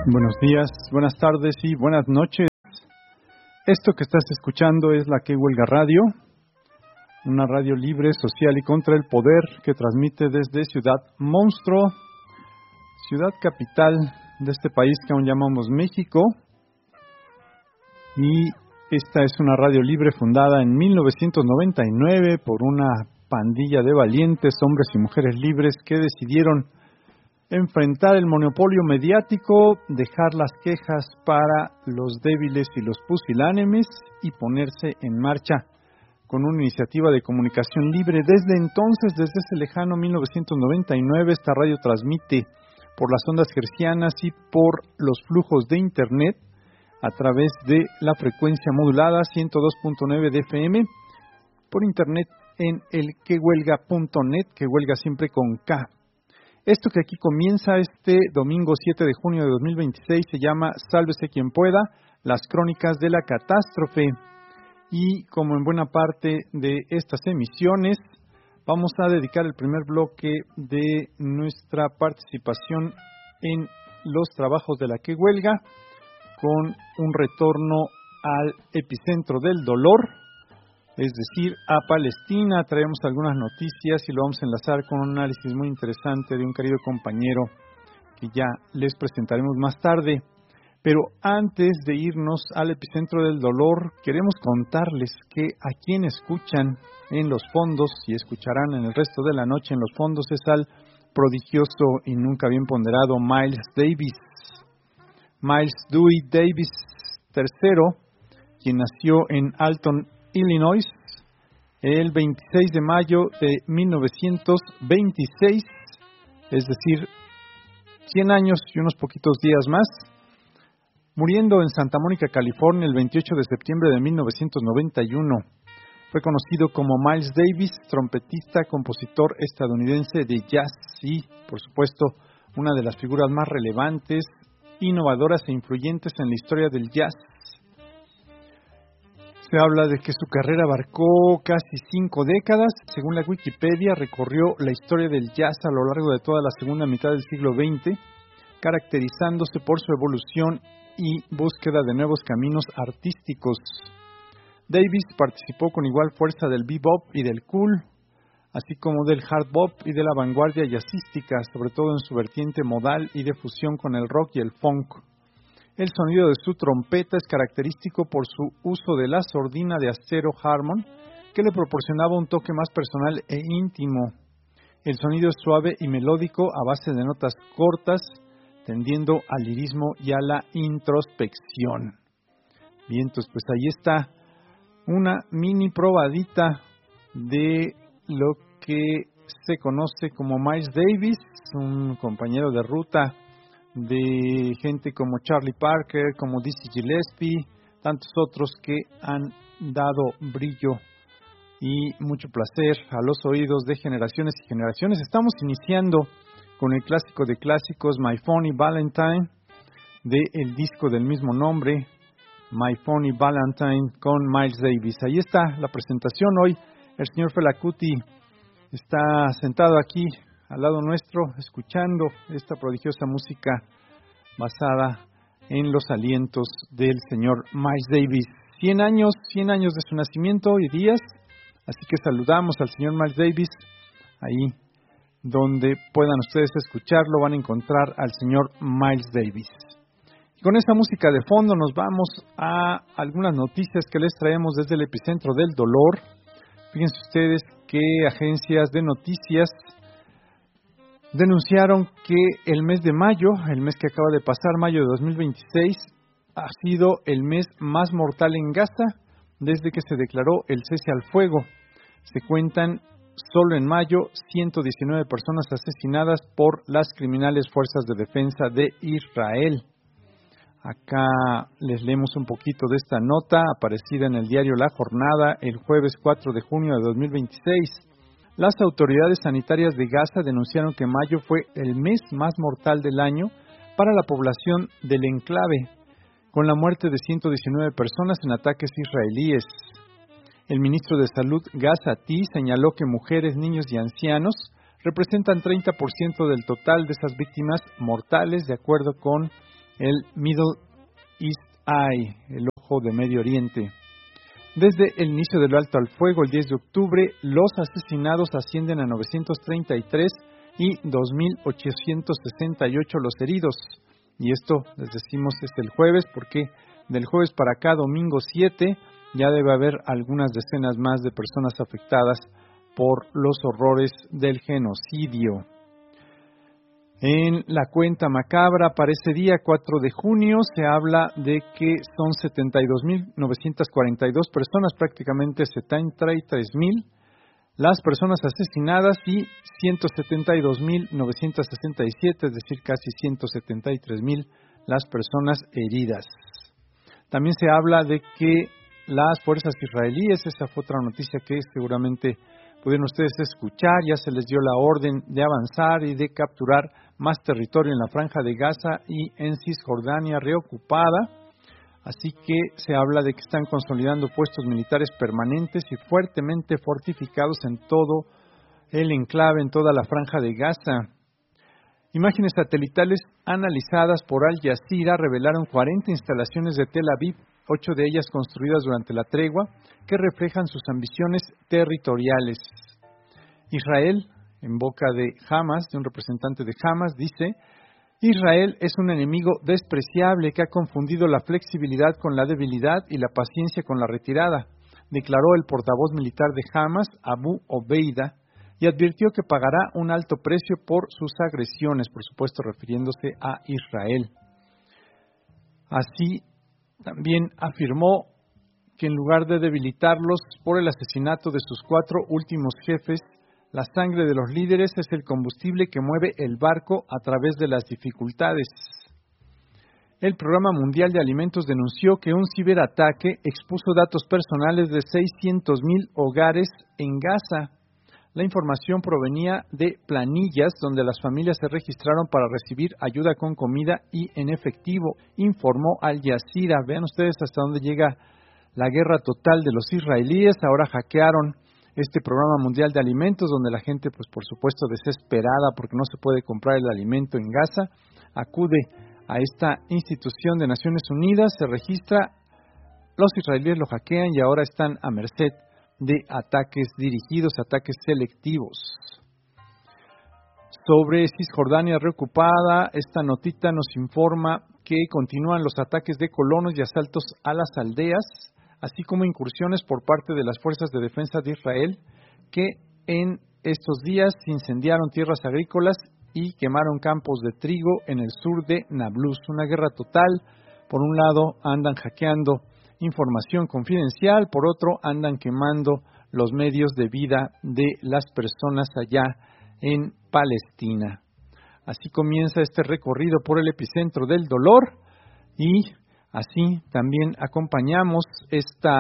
Buenos días, buenas tardes y buenas noches. Esto que estás escuchando es la Que Huelga Radio, una radio libre, social y contra el poder que transmite desde Ciudad Monstruo, ciudad capital de este país que aún llamamos México. Y esta es una radio libre fundada en 1999 por una pandilla de valientes hombres y mujeres libres que decidieron enfrentar el monopolio mediático, dejar las quejas para los débiles y los pusilánimes y ponerse en marcha con una iniciativa de comunicación libre. Desde entonces, desde ese lejano 1999, esta radio transmite por las ondas hertzianas y por los flujos de Internet a través de la frecuencia modulada 102.9 de FM, por Internet en el quehuelga.net, que huelga siempre con K. Esto que aquí comienza este domingo 7 de junio de 2026 se llama Sálvese quien pueda, las crónicas de la catástrofe. Y como en buena parte de estas emisiones, vamos a dedicar el primer bloque de nuestra participación en los trabajos de la Que Huelga con un retorno al epicentro del dolor, es decir, a Palestina. Traemos algunas noticias y lo vamos a enlazar con un análisis muy interesante de un querido compañero que ya les presentaremos más tarde. Pero antes de irnos al epicentro del dolor, queremos contarles que a quien escuchan en los fondos y escucharán en el resto de la noche en los fondos es al prodigioso y nunca bien ponderado Miles Davis. Miles Dewey Davis III, quien nació en Alton, Illinois, el 26 de mayo de 1926, es decir, 100 años y unos poquitos días más, muriendo en Santa Mónica, California, el 28 de septiembre de 1991. Fue conocido como Miles Davis, trompetista, compositor estadounidense de jazz y, por supuesto, una de las figuras más relevantes, innovadoras e influyentes en la historia del jazz. Se habla de que su carrera abarcó casi 5 décadas. Según la Wikipedia, recorrió la historia del jazz a lo largo de toda la segunda mitad del siglo XX, caracterizándose por su evolución y búsqueda de nuevos caminos artísticos. Davis participó con igual fuerza del bebop y del cool, así como del hard bop y de la vanguardia jazzística, sobre todo en su vertiente modal y de fusión con el rock y el funk. El sonido de su trompeta es característico por su uso de la sordina de acero Harmon, que le proporcionaba un toque más personal e íntimo. El sonido es suave y melódico a base de notas cortas, tendiendo al lirismo y a la introspección. Bien, entonces pues ahí está una mini probadita de lo que se conoce como Miles Davis, un compañero de ruta de gente como Charlie Parker, como Dizzy Gillespie, tantos otros que han dado brillo y mucho placer a los oídos de generaciones y generaciones. Estamos iniciando con el clásico de clásicos, My Funny Valentine, del disco del mismo nombre, My Funny Valentine, con Miles Davis. Ahí está la presentación. Hoy el señor Fela Kuti está sentado aquí al lado nuestro, escuchando esta prodigiosa música basada en los alientos del señor Miles Davis. 100 años de su nacimiento y días, así que saludamos al señor Miles Davis. Ahí donde puedan ustedes escucharlo van a encontrar al señor Miles Davis. Y con esta música de fondo nos vamos a algunas noticias que les traemos desde el epicentro del dolor. Fíjense ustedes que agencias de noticias denunciaron que el mes de mayo, el mes que acaba de pasar, mayo de 2026, ha sido el mes más mortal en Gaza desde que se declaró el cese al fuego. Se cuentan solo en mayo 119 personas asesinadas por las criminales fuerzas de defensa de Israel. Acá les leemos un poquito de esta nota aparecida en el diario La Jornada el jueves 4 de junio de 2026. Las autoridades sanitarias de Gaza denunciaron que mayo fue el mes más mortal del año para la población del enclave, con la muerte de 119 personas en ataques israelíes. El ministro de Salud, Gazati, señaló que mujeres, niños y ancianos representan 30% del total de esas víctimas mortales, de acuerdo con el Middle East Eye, el ojo de Medio Oriente. Desde el inicio del alto al fuego, el 10 de octubre, los asesinados ascienden a 933 y 2.868 los heridos. Y esto, les decimos, es el jueves, porque del jueves para acá, domingo 7, ya debe haber algunas decenas más de personas afectadas por los horrores del genocidio. En la cuenta macabra para ese día, 4 de junio, se habla de que son 72.942 personas, prácticamente 73.000, las personas asesinadas y 172.967, es decir, casi 173.000 las personas heridas. También se habla de que las fuerzas israelíes, esa fue otra noticia que seguramente pudieron ustedes escuchar, ya se les dio la orden de avanzar y de capturar más territorio en la Franja de Gaza y en Cisjordania reocupada. Así que se habla de que están consolidando puestos militares permanentes y fuertemente fortificados en todo el enclave, en toda la Franja de Gaza. Imágenes satelitales analizadas por Al Jazeera revelaron 40 instalaciones de Tel Aviv, 8 de ellas construidas durante la tregua, que reflejan sus ambiciones territoriales. Israel, en boca de Hamas, de un representante de Hamas, dice: Israel es un enemigo despreciable que ha confundido la flexibilidad con la debilidad y la paciencia con la retirada, declaró el portavoz militar de Hamas, Abu Obeida, y advirtió que pagará un alto precio por sus agresiones, por supuesto refiriéndose a Israel. Así, también afirmó que en lugar de debilitarlos por el asesinato de sus 4 últimos jefes, la sangre de los líderes es el combustible que mueve el barco a través de las dificultades. El Programa Mundial de Alimentos denunció que un ciberataque expuso datos personales de 600.000 hogares en Gaza. La información provenía de planillas donde las familias se registraron para recibir ayuda con comida y en efectivo, informó Al Jazeera. Vean ustedes hasta dónde llega la guerra total de los israelíes. Ahora hackearon este Programa Mundial de Alimentos, donde la gente, pues por supuesto, desesperada porque no se puede comprar el alimento en Gaza, acude a esta institución de Naciones Unidas, se registra, los israelíes lo hackean y ahora están a merced de ataques dirigidos, ataques selectivos. Sobre Cisjordania reocupada, esta notita nos informa que continúan los ataques de colonos y asaltos a las aldeas, así como incursiones por parte de las fuerzas de defensa de Israel, que en estos días incendiaron tierras agrícolas y quemaron campos de trigo en el sur de Nablus. Una guerra total. Por un lado andan hackeando información confidencial, por otro andan quemando los medios de vida de las personas allá en Palestina. Así comienza este recorrido por el epicentro del dolor y así también acompañamos esta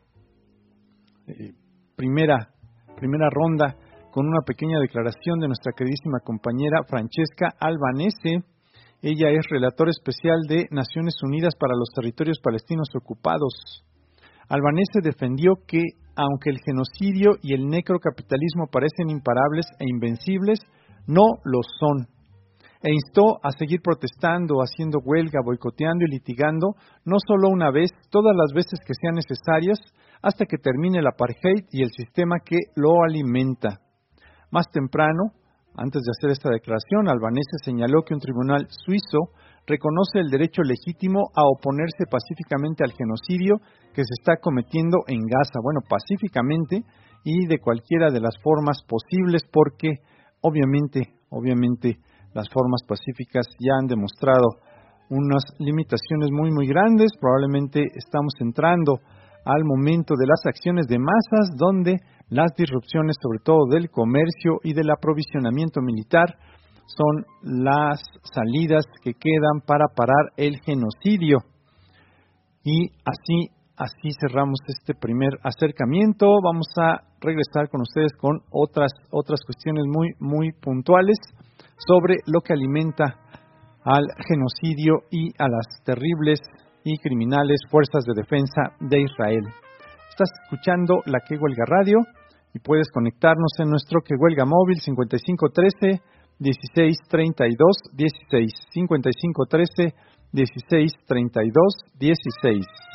primera ronda con una pequeña declaración de nuestra queridísima compañera Francesca Albanese. Ella es relatora especial de Naciones Unidas para los Territorios Palestinos Ocupados. Albanese defendió que, aunque el genocidio y el necrocapitalismo parecen imparables e invencibles, no lo son. E instó a seguir protestando, haciendo huelga, boicoteando y litigando, no solo una vez, todas las veces que sean necesarias, hasta que termine el apartheid y el sistema que lo alimenta. Más temprano, antes de hacer esta declaración, Albanese señaló que un tribunal suizo reconoce el derecho legítimo a oponerse pacíficamente al genocidio que se está cometiendo en Gaza. Bueno, pacíficamente y de cualquiera de las formas posibles, porque obviamente, las formas pacíficas ya han demostrado unas limitaciones muy grandes. Probablemente estamos entrando al momento de las acciones de masas, donde las disrupciones, sobre todo del comercio y del aprovisionamiento militar, son las salidas que quedan para parar el genocidio. Y así cerramos este primer acercamiento. Vamos a regresar con ustedes con otras cuestiones muy puntuales sobre lo que alimenta al genocidio y a las terribles y criminales fuerzas de defensa de Israel. Estás escuchando La Que Huelga Radio y puedes conectarnos en nuestro Que Huelga móvil 5513 1632 16 5513 16 32 16.